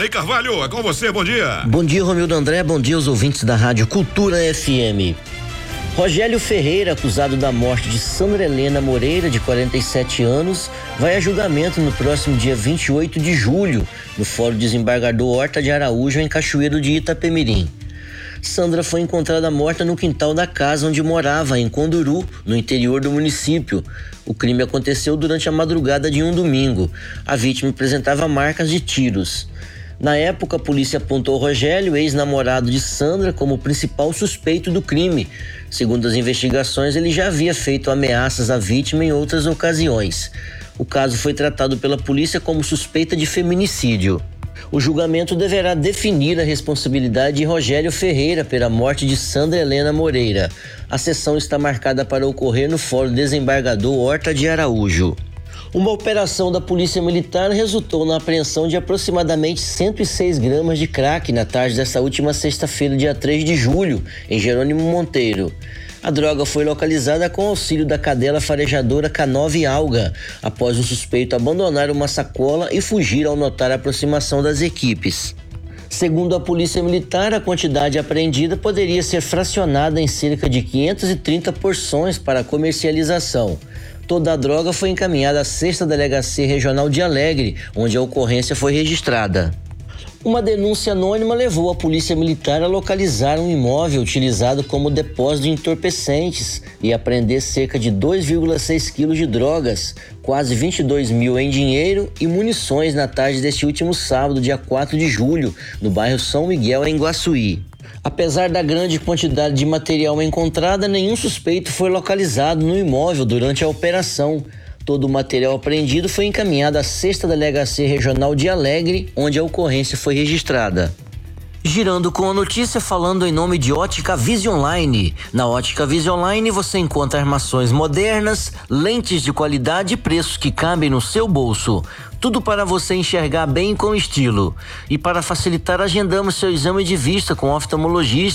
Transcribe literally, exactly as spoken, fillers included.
Ney Carvalho, é com você, bom dia. Bom dia, Romildo André, bom dia aos ouvintes da Rádio Cultura F M. Rogélio Ferreira, acusado da morte de Sandra Helena Moreira, de quarenta e sete anos, vai a julgamento no próximo dia vinte e oito de julho, no Fórum Desembargador Horta de Araújo, em Cachoeiro de Itapemirim. Sandra foi encontrada morta no quintal da casa onde morava, em Conduru, no interior do município. O crime aconteceu durante a madrugada de um domingo. A vítima apresentava marcas de tiros. Na época, a polícia apontou Rogélio, ex-namorado de Sandra, como principal suspeito do crime. Segundo as investigações, ele já havia feito ameaças à vítima em outras ocasiões. O caso foi tratado pela polícia como suspeita de feminicídio. O julgamento deverá definir a responsabilidade de Rogélio Ferreira pela morte de Sandra Helena Moreira. A sessão está marcada para ocorrer no Fórum Desembargador Horta de Araújo. Uma operação da Polícia Militar resultou na apreensão de aproximadamente cento e seis gramas de crack na tarde desta última sexta-feira, dia três de julho, em Jerônimo Monteiro. A droga foi localizada com auxílio da cadela farejadora K nove Alga, após o suspeito abandonar uma sacola e fugir ao notar a aproximação das equipes. Segundo a Polícia Militar, a quantidade apreendida poderia ser fracionada em cerca de quinhentas e trinta porções para comercialização. Toda a droga foi encaminhada à sexta Delegacia Regional de Alegre, onde a ocorrência foi registrada. Uma denúncia anônima levou a Polícia Militar a localizar um imóvel utilizado como depósito de entorpecentes e apreender cerca de dois vírgula seis quilos de drogas, quase vinte e dois mil em dinheiro e munições na tarde deste último sábado, dia quatro de julho, no bairro São Miguel, em Guaçuí. Apesar da grande quantidade de material encontrada, nenhum suspeito foi localizado no imóvel durante a operação. Todo o material apreendido foi encaminhado à sexta Delegacia Regional de Alegre, onde a ocorrência foi registrada. Girando com a notícia, falando em nome de Ótica Visionline. Na Ótica Visionline você encontra armações modernas, lentes de qualidade e preços que cabem no seu bolso. Tudo para você enxergar bem com estilo. E para facilitar, agendamos seu exame de vista com oftalmologista